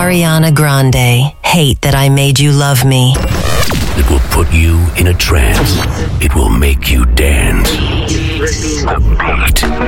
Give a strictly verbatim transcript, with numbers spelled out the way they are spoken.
Ariana Grande, Hate That I Made You Love Me. It will put you in a trance. It will make you dance. The beat